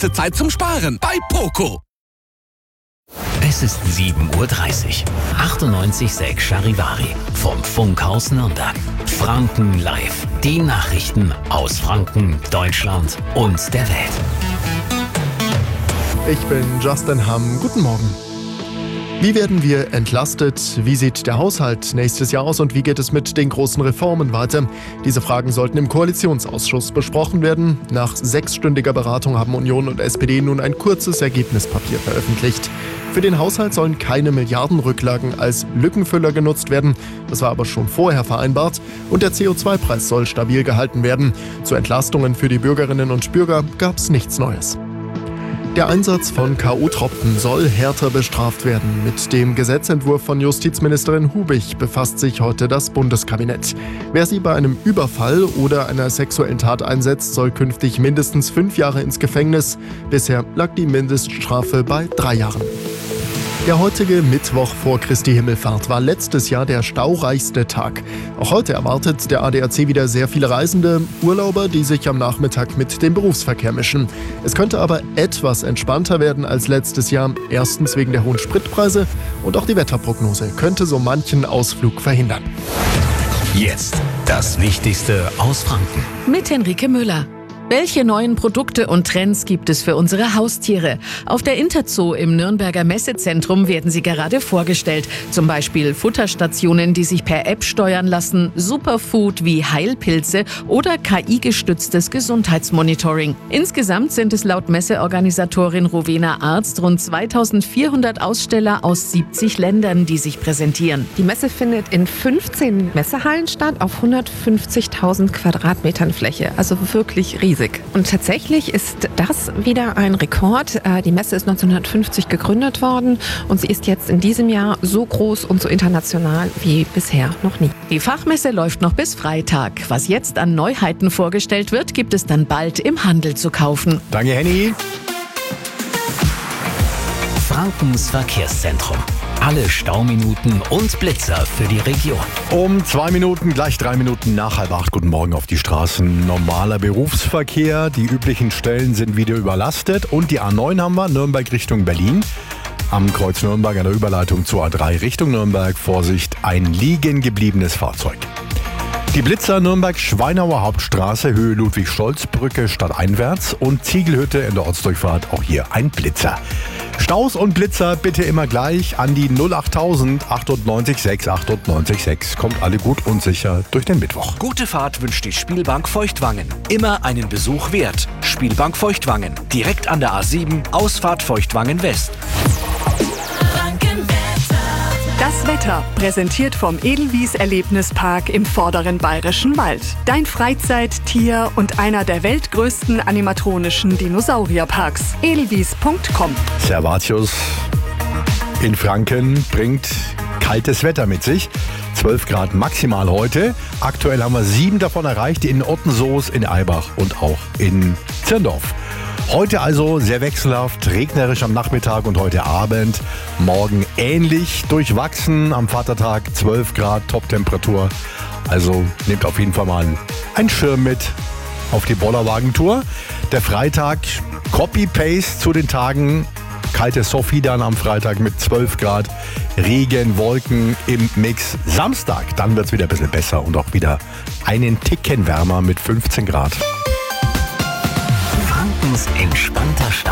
Zeit zum Sparen bei Poco. Es ist 7:30 Uhr. 98,6 Charivari vom Funkhaus Nürnberg. Franken live. Die Nachrichten aus Franken, Deutschland und der Welt. Ich bin Justin Hamm. Guten Morgen. Wie werden wir entlastet? Wie sieht der Haushalt nächstes Jahr aus und wie geht es mit den großen Reformen weiter? Diese Fragen sollten im Koalitionsausschuss besprochen werden. Nach 6-stündiger Beratung haben Union und SPD nun ein kurzes Ergebnispapier veröffentlicht. Für den Haushalt sollen keine Milliardenrücklagen als Lückenfüller genutzt werden. Das war aber schon vorher vereinbart. Und der CO2-Preis soll stabil gehalten werden. Zu Entlastungen für die Bürgerinnen und Bürger gab es nichts Neues. Der Einsatz von K.O.-Tropfen soll härter bestraft werden. Mit dem Gesetzentwurf von Justizministerin Hubich befasst sich heute das Bundeskabinett. Wer sie bei einem Überfall oder einer sexuellen Tat einsetzt, soll künftig mindestens 5 Jahre ins Gefängnis. Bisher lag die Mindeststrafe bei 3 Jahren. Der heutige Mittwoch vor Christi Himmelfahrt war letztes Jahr der staureichste Tag. Auch heute erwartet der ADAC wieder sehr viele Reisende, Urlauber, die sich am Nachmittag mit dem Berufsverkehr mischen. Es könnte aber etwas entspannter werden als letztes Jahr. Erstens wegen der hohen Spritpreise und auch die Wetterprognose könnte so manchen Ausflug verhindern. Jetzt das Wichtigste aus Franken. Mit Henrike Müller. Welche neuen Produkte und Trends gibt es für unsere Haustiere? Auf der Interzoo im Nürnberger Messezentrum werden sie gerade vorgestellt. Zum Beispiel Futterstationen, die sich per App steuern lassen, Superfood wie Heilpilze oder KI-gestütztes Gesundheitsmonitoring. Insgesamt sind es laut Messeorganisatorin Rowena Arzt rund 2400 Aussteller aus 70 Ländern, die sich präsentieren. Die Messe findet in 15 Messehallen statt, auf 150.000 Quadratmetern Fläche. Also wirklich riesig. Und tatsächlich ist das wieder ein Rekord. Die Messe ist 1950 gegründet worden und sie ist jetzt in diesem Jahr so groß und so international wie bisher noch nie. Die Fachmesse läuft noch bis Freitag. Was jetzt an Neuheiten vorgestellt wird, gibt es dann bald im Handel zu kaufen. Danke, Henny. Frankens Verkehrszentrum. Alle Stauminuten und Blitzer für die Region. Um 2 Minuten, gleich 3 Minuten nach 7:30. Guten Morgen auf die Straßen. Normaler Berufsverkehr. Die üblichen Stellen sind wieder überlastet. Und die A9 haben wir, Nürnberg Richtung Berlin. Am Kreuz Nürnberg an der Überleitung zur A3 Richtung Nürnberg. Vorsicht, ein liegen gebliebenes Fahrzeug. Die Blitzer Nürnberg-Schweinauer Hauptstraße, Höhe Ludwig-Scholz-Brücke stadteinwärts und Ziegelhütte in der Ortsdurchfahrt, auch hier ein Blitzer. Staus und Blitzer bitte immer gleich an die 08000 98 6 98 6. Kommt alle gut und sicher durch den Mittwoch. Gute Fahrt wünscht die Spielbank Feuchtwangen. Immer einen Besuch wert. Spielbank Feuchtwangen. Direkt an der A7, Ausfahrt Feuchtwangen West. Das Wetter, präsentiert vom Edelwies Erlebnispark im vorderen Bayerischen Wald. Dein Freizeit-, Tier- und einer der weltgrößten animatronischen Dinosaurierparks. Edelwies.com. Servatius in Franken bringt kaltes Wetter mit sich. 12 Grad maximal heute. Aktuell haben wir 7 davon erreicht in Ottensoos, in Eibach und auch in Zirndorf. Heute also sehr wechselhaft, regnerisch am Nachmittag und heute Abend. Morgen ähnlich durchwachsen, am Vatertag 12 Grad, Top-Temperatur. Also nehmt auf jeden Fall mal einen Schirm mit auf die Bollerwagentour. Der Freitag, Copy-Paste zu den Tagen. Kalte Sophie dann am Freitag mit 12 Grad, Regen, Wolken im Mix. Samstag, dann wird es wieder ein bisschen besser und auch wieder einen Ticken wärmer mit 15 Grad. Frankens entspannter Start